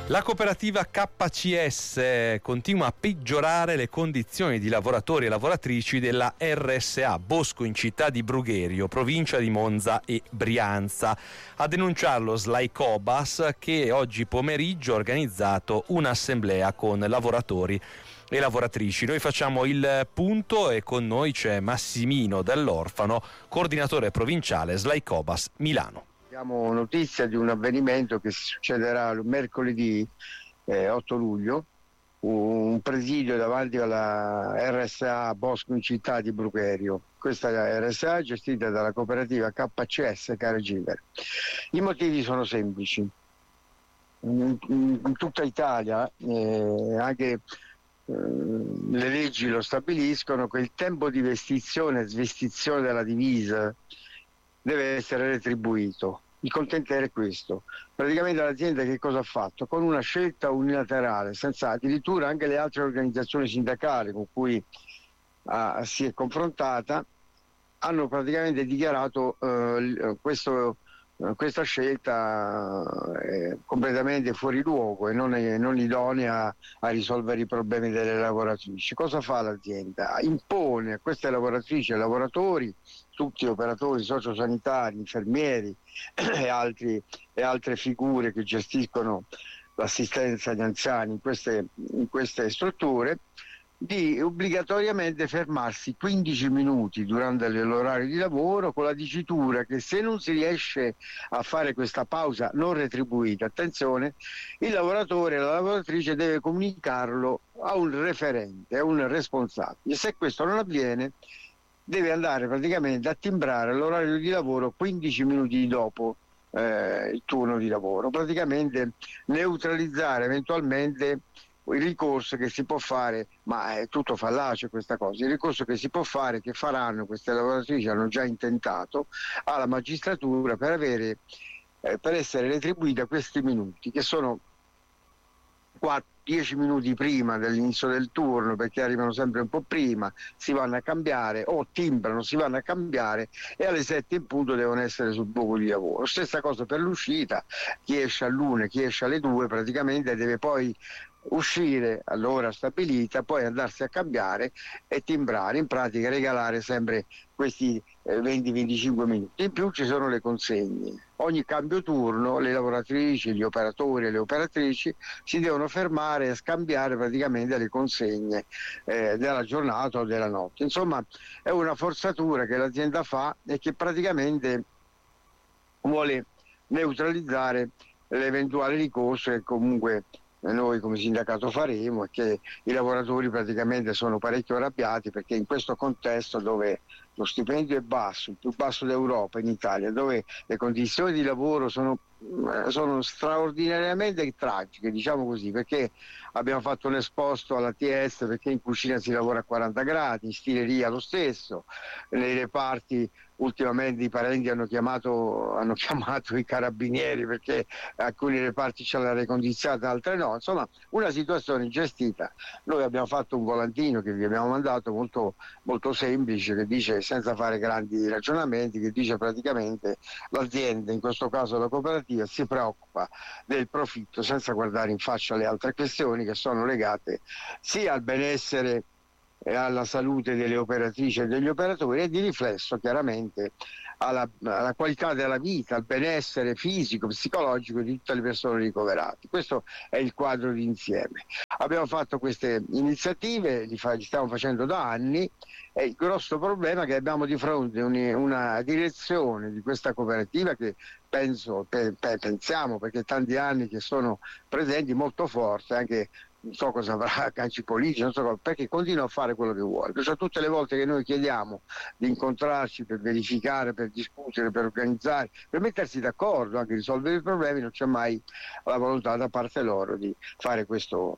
La cooperativa KCS continua a peggiorare le condizioni di lavoratori e lavoratrici della RSA Bosco in città di Brugherio, provincia di Monza e Brianza. A denunciarlo Slaikobas, che oggi pomeriggio ha organizzato un'assemblea con lavoratori e lavoratrici. Noi facciamo il punto e con noi c'è Massimino Dell'Orfano, coordinatore provinciale Slaikobas Milano. Abbiamo notizia di un avvenimento che succederà mercoledì 8 luglio, un presidio davanti alla RSA Bosco in città di Brugherio. Questa RSA è gestita dalla cooperativa KCS Caragiver. I motivi sono semplici. In tutta Italia, anche le leggi lo stabiliscono, che il tempo di vestizione e svestizione della divisa deve essere retribuito. Il contendere è questo. Praticamente l'azienda che cosa ha fatto? Con una scelta unilaterale, senza addirittura anche le altre organizzazioni sindacali con cui si è confrontata, hanno praticamente dichiarato questa scelta completamente fuori luogo e non idonea a risolvere i problemi delle lavoratrici. Cosa fa l'azienda? Impone a queste lavoratrici e lavoratori, tutti operatori sociosanitari, infermieri e altre figure che gestiscono l'assistenza agli anziani in queste strutture, di obbligatoriamente fermarsi 15 minuti durante l'orario di lavoro, con la dicitura che se non si riesce a fare questa pausa non retribuita, attenzione, il lavoratore e la lavoratrice deve comunicarlo a un referente, a un responsabile. Se questo non avviene, deve andare praticamente a timbrare l'orario di lavoro 15 minuti dopo il turno di lavoro, praticamente neutralizzare eventualmente il ricorso che si può fare, ma è tutto fallace questa cosa, il ricorso che si può fare, che faranno queste lavoratrici, hanno già intentato alla magistratura per essere retribuite questi minuti, che sono 10 minuti prima dell'inizio del turno, perché arrivano sempre un po' prima, si vanno a cambiare o timbrano, si vanno a cambiare e alle 7 in punto devono essere sul posto di lavoro. Stessa cosa per l'uscita, chi esce all'1, chi esce alle 2 praticamente deve poi uscire all'ora stabilita, poi andarsi a cambiare e timbrare, in pratica regalare sempre questi 20-25 minuti. In più ci sono le consegne. Ogni cambio turno le lavoratrici, gli operatori e le operatrici si devono fermare e scambiare praticamente le consegne della giornata o della notte. Insomma, è una forzatura che l'azienda fa e che praticamente vuole neutralizzare l'eventuale ricorso che comunque noi come sindacato faremo, e che i lavoratori praticamente sono parecchio arrabbiati, perché in questo contesto dove lo stipendio è basso, il più basso d'Europa in Italia, dove le condizioni di lavoro sono straordinariamente tragiche, diciamo così, perché abbiamo fatto un esposto all'ATS, perché in cucina si lavora a 40 gradi, in stileria lo stesso, nei reparti ultimamente i parenti hanno chiamato i carabinieri perché alcuni reparti c'è l'aria condizionata, altre no, insomma una situazione gestita. Noi abbiamo fatto un volantino che vi abbiamo mandato molto, molto semplice, che dice, senza fare grandi ragionamenti, che dice praticamente l'azienda, in questo caso la cooperativa, si preoccupa del profitto senza guardare in faccia le altre questioni che sono legate sia al benessere e alla salute delle operatrici e degli operatori, e di riflesso chiaramente alla qualità della vita, al benessere fisico, psicologico di tutte le persone ricoverate. Questo è il quadro d'insieme. Abbiamo fatto queste iniziative, li stiamo facendo da anni, e il grosso problema è che abbiamo di fronte una direzione di questa cooperativa che pensiamo, perché tanti anni che sono presenti, molto forte, anche non so cosa avrà calci politici, non so cosa, perché continua a fare quello che vuole. Perciò tutte le volte che noi chiediamo di incontrarci per verificare, per discutere, per organizzare, per mettersi d'accordo, anche risolvere i problemi, non c'è mai la volontà da parte loro di fare questo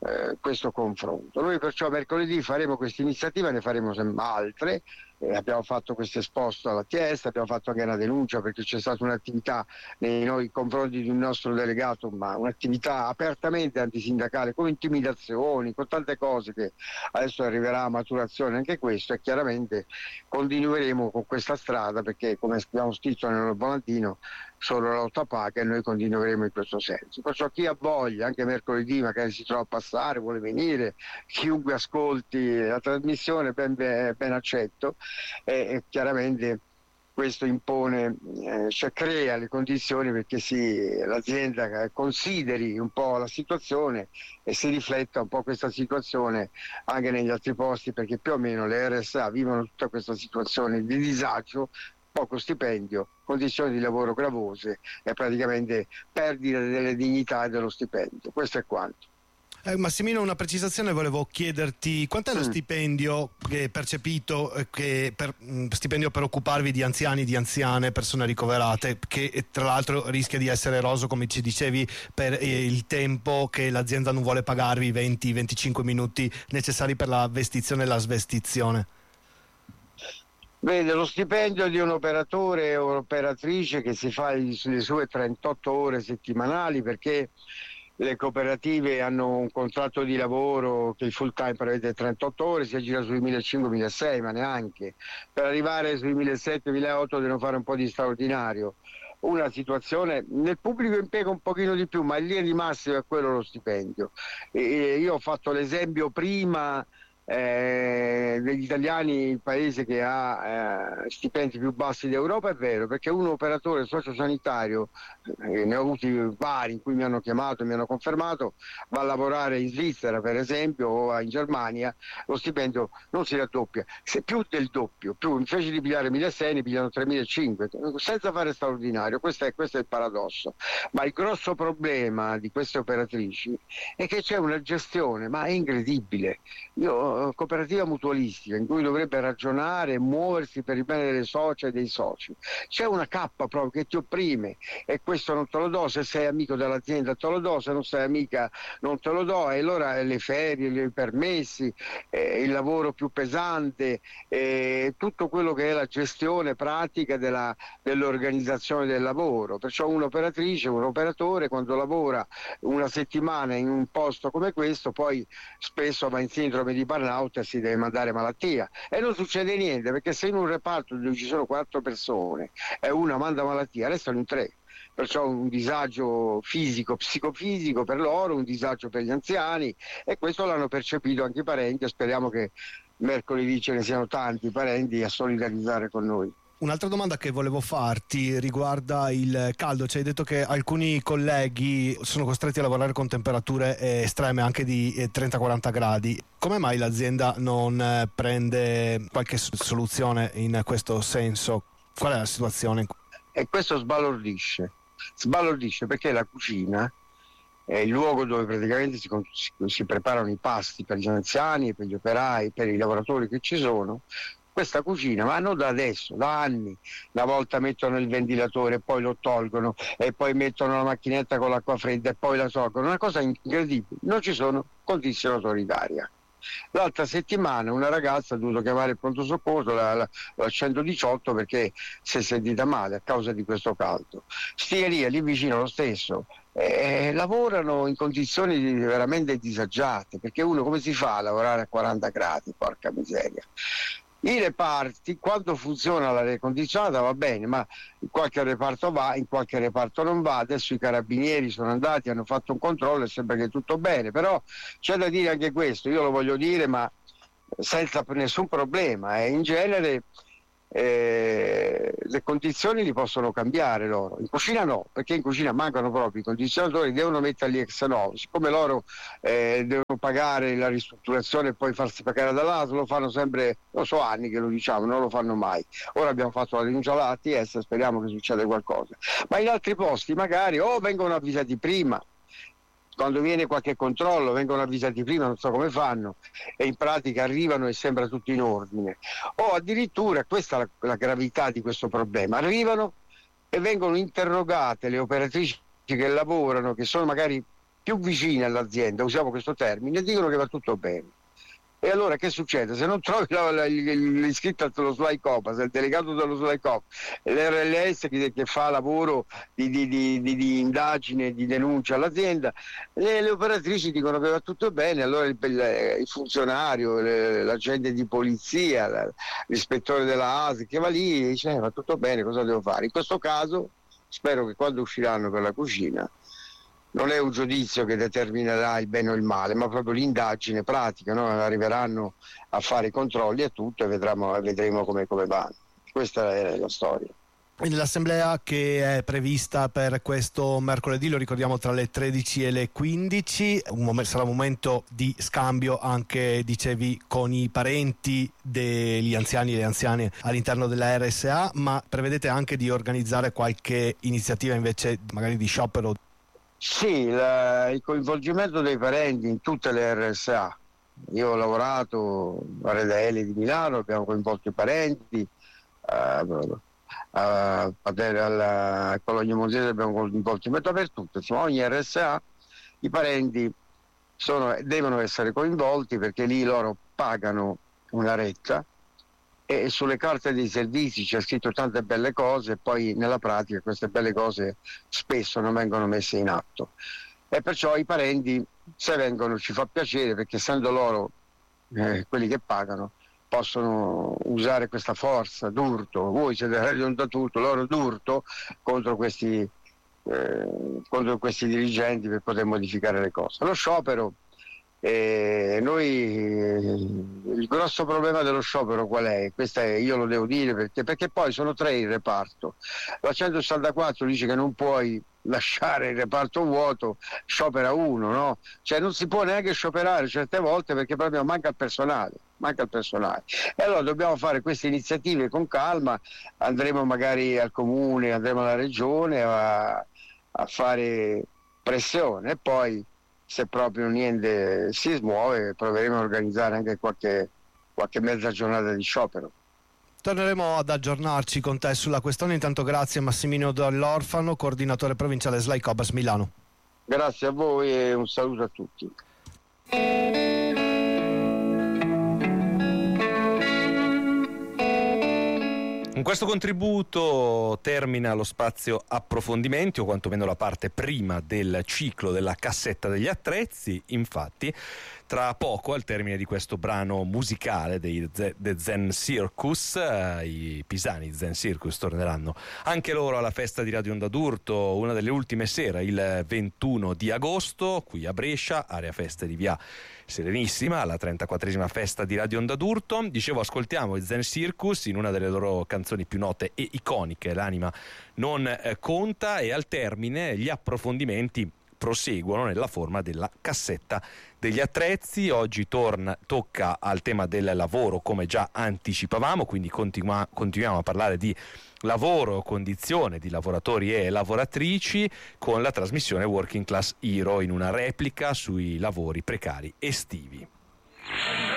confronto. Noi perciò mercoledì faremo questa iniziativa, ne faremo altre. Abbiamo fatto questo esposto alla TS, abbiamo fatto anche una denuncia perché c'è stata un'attività nei confronti di un nostro delegato, ma un'attività apertamente antisindacale, con intimidazioni, con tante cose che adesso arriverà a maturazione anche questo, e chiaramente continueremo con questa strada, perché come abbiamo scritto nel volantino solo la lotta paga, e noi continueremo in questo senso. Perciò chi ha voglia, anche mercoledì magari si trova a passare, vuole venire, chiunque ascolti la trasmissione ben accetto, e chiaramente questo impone, cioè crea le condizioni perché l'azienda consideri un po' la situazione e si rifletta un po' questa situazione anche negli altri posti, perché più o meno le RSA vivono tutta questa situazione di disagio, poco stipendio, condizioni di lavoro gravose e praticamente perdita delle dignità e dello stipendio. Questo è quanto. Massimino, una precisazione volevo chiederti: quant'è lo stipendio che percepito, stipendio per occuparvi di anziani, di anziane, persone ricoverate, che tra l'altro rischia di essere eroso, come ci dicevi, per il tempo che l'azienda non vuole pagarvi, 20-25 minuti necessari per la vestizione e la svestizione? Vede, lo stipendio di un operatore o un'operatrice che si fa le sue 38 ore settimanali, perché le cooperative hanno un contratto di lavoro che il full time prevede 38 ore, si aggira sui 1.500-1.600, ma neanche. Per arrivare sui 1.700-1.800 devono fare un po' di straordinario. Una situazione, nel pubblico impiega un pochino di più, ma in linea di massima è quello lo stipendio. Io ho fatto l'esempio prima degli italiani, il paese che ha stipendi più bassi d'Europa, è vero, perché un operatore sociosanitario, ne ho avuti vari in cui mi hanno chiamato e mi hanno confermato, va a lavorare in Svizzera per esempio o in Germania, lo stipendio non si raddoppia, se più del doppio, più invece di pigliare 1.600 ne pigliano 3.500 senza fare straordinario. Questo è il paradosso, ma il grosso problema di queste operatrici è che c'è una gestione, ma è incredibile. Cooperativa mutualistica in cui dovrebbe ragionare e muoversi per il bene delle socie e dei soci, c'è una cappa proprio che ti opprime, e questo non te lo do, se sei amico dell'azienda te lo do, se non sei amica non te lo do, e allora le ferie, i permessi, il lavoro più pesante, tutto quello che è la gestione pratica dell'organizzazione del lavoro. Perciò un'operatrice, un operatore, quando lavora una settimana in un posto come questo, poi spesso va in sindrome di burnout e si deve mandare malattia, e non succede niente, perché se in un reparto dove ci sono 4 persone e una manda malattia, restano in 3. Perciò un disagio fisico, psicofisico per loro, un disagio per gli anziani, e questo l'hanno percepito anche i parenti, e speriamo che mercoledì ce ne siano tanti parenti a solidarizzare con noi. Un'altra domanda che volevo farti riguarda il caldo. Ci hai detto che alcuni colleghi sono costretti a lavorare con temperature estreme, anche di 30-40 gradi. Come mai l'azienda non prende qualche soluzione in questo senso? Qual è la situazione? E questo sbalordisce perché la cucina è il luogo dove praticamente si preparano i pasti per gli anziani, per gli operai, per i lavoratori che ci sono. Questa cucina, ma non da adesso, da anni, una volta mettono il ventilatore e poi lo tolgono, e poi mettono la macchinetta con l'acqua fredda e poi la tolgono, una cosa incredibile, non ci sono condizionatori d'aria. L'altra settimana una ragazza ha dovuto chiamare il pronto soccorso, la 118, perché si è sentita male a causa di questo caldo. Sticheria lì vicino lo stesso, lavorano in condizioni veramente disagiate, perché uno come si fa a lavorare a 40 gradi, porca miseria. I reparti, quando funziona l'aria condizionata va bene, ma in qualche reparto va, in qualche reparto non va. Adesso i carabinieri sono andati, hanno fatto un controllo e sembra che è tutto bene, però c'è da dire anche questo, io lo voglio dire ma senza nessun problema, in genere le condizioni li possono cambiare loro, in cucina no, perché in cucina mancano proprio i condizionatori, devono metterli ex novo, siccome loro devono pagare la ristrutturazione e poi farsi pagare dall'ASL, lo fanno sempre, lo so anni che lo diciamo, non lo fanno mai. Ora abbiamo fatto la denuncia alla ATS, speriamo che succeda qualcosa, ma in altri posti magari vengono avvisati prima. Quando viene qualche controllo vengono avvisati prima, non so come fanno, e in pratica arrivano e sembra tutto in ordine. O addirittura, questa è la gravità di questo problema, arrivano e vengono interrogate le operatrici che lavorano, che sono magari più vicine all'azienda, usiamo questo termine, e dicono che va tutto bene. E allora che succede? Se non trovi l'iscritto dello SLAI-COPA, se il delegato dello SLAI-COPA, l'RLS che fa lavoro di indagine, di denuncia all'azienda, le operatrici dicono che va tutto bene, allora il funzionario, l'agente di polizia, l'ispettore della ASL che va lì e dice va tutto bene, cosa devo fare? In questo caso spero che quando usciranno per la cucina non è un giudizio che determinerà il bene o il male, ma proprio l'indagine pratica, no? Arriveranno a fare i controlli e tutto e vedremo come vanno. Questa è la storia. L'assemblea che è prevista per questo mercoledì, lo ricordiamo, tra le 13 e le 15, sarà un momento di scambio anche, dicevi, con i parenti degli anziani e le anziane all'interno della RSA, ma prevedete anche di organizzare qualche iniziativa invece magari di sciopero? Sì, il coinvolgimento dei parenti in tutte le RSA. Io ho lavorato a Redeli di Milano, abbiamo coinvolto i parenti, a Cologno Monzese abbiamo coinvolto dappertutto, insomma ogni RSA i parenti devono essere coinvolti, perché lì loro pagano una retta e sulle carte dei servizi c'è scritto tante belle cose, e poi nella pratica queste belle cose spesso non vengono messe in atto, e perciò i parenti, se vengono, ci fa piacere, perché essendo loro quelli che pagano, possono usare questa forza d'urto. Voi siete Radio Onda D'Urto, loro d'urto contro questi dirigenti, per poter modificare le cose. Lo sciopero, il grosso problema dello sciopero qual è? Io lo devo dire perché poi sono 3 il reparto. La 164 dice che non puoi lasciare il reparto vuoto, sciopera uno, no? Cioè non si può neanche scioperare certe volte, perché proprio manca il personale. E allora dobbiamo fare queste iniziative con calma, andremo magari al comune, andremo alla regione a fare pressione, e poi se proprio niente si smuove proveremo a organizzare anche qualche mezza giornata di sciopero. Torneremo ad aggiornarci con te sulla questione. Intanto grazie a Massimino Dall'Orfano, coordinatore provinciale SLAI Cobas Milano. Grazie a voi e un saluto a tutti. Con questo contributo termina lo spazio approfondimenti, o quantomeno la parte prima del ciclo della cassetta degli attrezzi. Infatti, tra poco, al termine di questo brano musicale dei The Zen Circus, i pisani Zen Circus torneranno anche loro alla festa di Radio Onda d'Urto, una delle ultime sere, il 21 di agosto, qui a Brescia, area feste di via Serenissima, alla 34esima festa di Radio Onda d'Urto. Dicevo, ascoltiamo i Zen Circus in una delle loro canzoni più note e iconiche, L'anima non conta, e al termine gli approfondimenti proseguono nella forma della cassetta degli attrezzi. Oggi tocca al tema del lavoro, come già anticipavamo, quindi continuiamo a parlare di lavoro, condizione di lavoratori e lavoratrici, con la trasmissione Working Class Hero in una replica sui lavori precari estivi.